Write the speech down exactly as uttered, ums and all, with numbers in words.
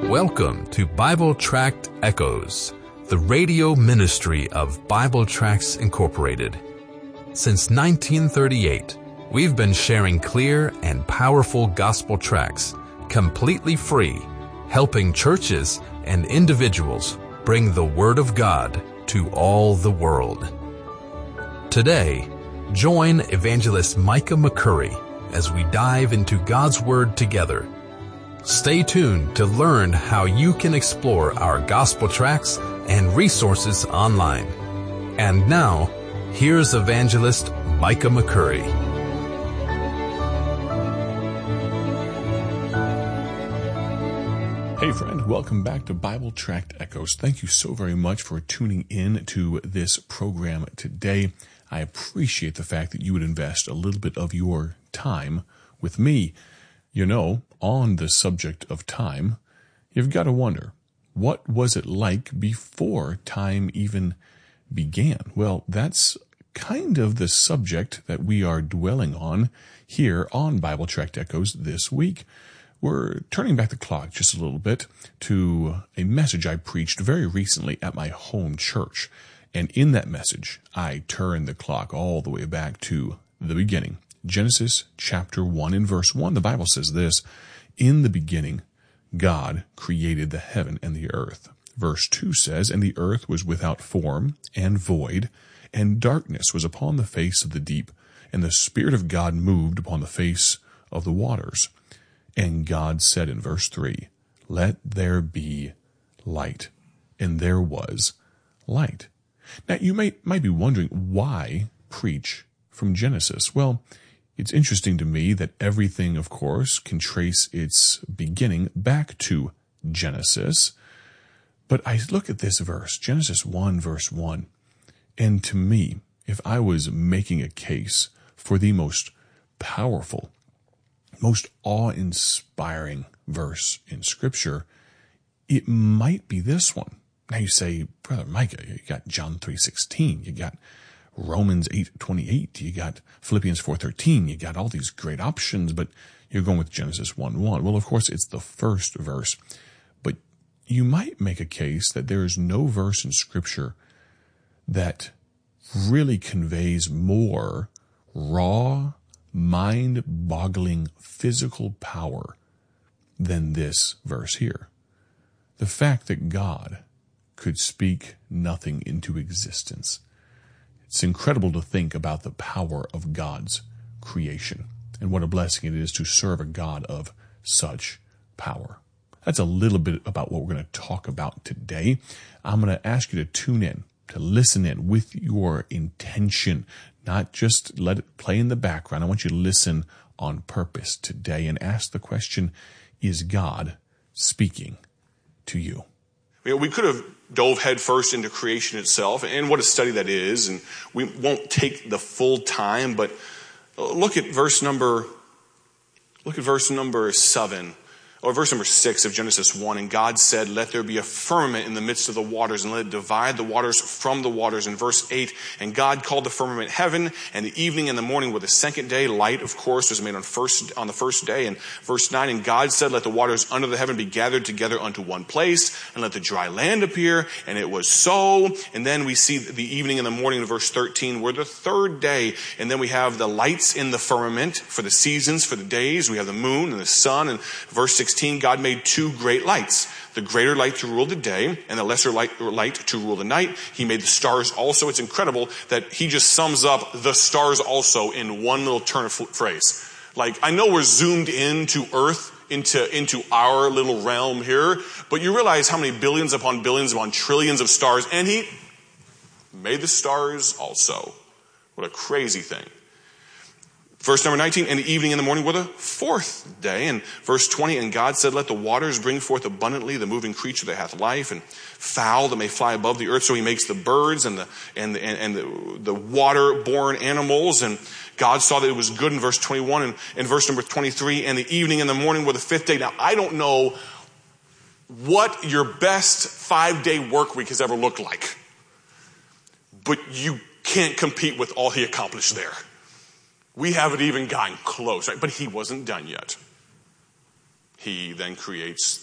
Welcome to Bible Tract Echoes, the radio ministry of Bible Tracts Incorporated. Since nineteen thirty-eight, we've been sharing clear and powerful gospel tracts, completely free, helping churches and individuals bring the Word of God to all the world. Today, join Evangelist Micah McCurry as we dive into God's Word together. Stay tuned to learn how you can explore our gospel tracts and resources online. And now, here's Evangelist Micah McCurry. Hey friend, welcome back to Bible Tract Echoes. Thank you so very much for tuning in to this program today. I appreciate the fact that you would invest a little bit of your time with me. You know, on the subject of time, you've got to wonder, what was it like before time even began? Well, that's kind of the subject that we are dwelling on here on Bible Tract Echoes this week. We're turning back the clock just a little bit to a message I preached very recently at my home church. And in that message, I turned the clock all the way back to the beginning. Genesis chapter one and verse one, the Bible says this, "In the beginning, God created the heaven and the earth." Verse two says, "And the earth was without form and void, and darkness was upon the face of the deep, and the Spirit of God moved upon the face of the waters. And God said," in verse three, "Let there be light. And there was light." Now, you may, might be wondering, why preach from Genesis? Well, it's interesting to me that everything, of course, can trace its beginning back to Genesis. But I look at this verse, Genesis one, verse one, and to me, if I was making a case for the most powerful, most awe-inspiring verse in Scripture, it might be this one. Now you say, Brother Micah, you got John three sixteen, you got Romans eight twenty-eight, you got Philippians four thirteen, you got all these great options, but you're going with Genesis one one. Well, of course, it's the first verse, but you might make a case that there is no verse in Scripture that really conveys more raw, mind-boggling physical power than this verse here. The fact that God could speak nothing into existence. It's incredible to think about the power of God's creation and what a blessing it is to serve a God of such power. That's a little bit about what we're going to talk about today. I'm going to ask you to tune in, to listen in with your intention, not just let it play in the background. I want you to listen on purpose today and ask the question, is God speaking to you? You know, we could have dove headfirst into creation itself and what a study that is, and we won't take the full time, but look at verse number, look at verse number seven. Or verse number six of Genesis one, "And God said, let there be a firmament in the midst of the waters, and let it divide the waters from the waters." In verse eight, "And God called the firmament heaven, and the evening and the morning were the second day." Light, of course, was made on first on the first day. And verse nine, "And God said, let the waters under the heaven be gathered together unto one place, and let the dry land appear. And it was so." And then we see the evening and the morning in verse thirteen were the third day. And then we have the lights in the firmament for the seasons, for the days. We have the moon and the sun. And verse sixteen, God made two great lights, the greater light to rule the day and the lesser light, light to rule the night. He made the stars also. It's incredible that he just sums up the stars also in one little turn of phrase. Like, I know we're zoomed into Earth, into, into our little realm here, but you realize how many billions upon billions upon trillions of stars, and he made the stars also. What a crazy thing. Verse number nineteen, "And the evening and the morning were the fourth day." And verse twenty, "And God said, let the waters bring forth abundantly the moving creature that hath life, and fowl that may fly above the earth." So he makes the birds and the and the, and the, the water-borne animals. And God saw that it was good in verse twenty-one. And in verse number twenty-three, "And the evening and the morning were the fifth day." Now, I don't know what your best five-day work week has ever looked like, but you can't compete with all he accomplished there. We haven't even gotten close, right? But he wasn't done yet. He then creates